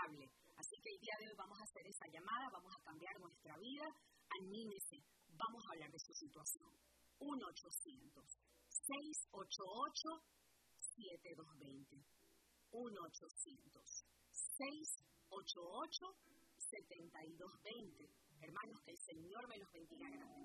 vulnerable. Así que el día de hoy vamos a hacer esa llamada, vamos a cambiar nuestra vida. Anímese, vamos a hablar de su situación. 1-800-688-7220. 1-800-688-7220. Hermanos, que el Señor me los bendiga grandemente.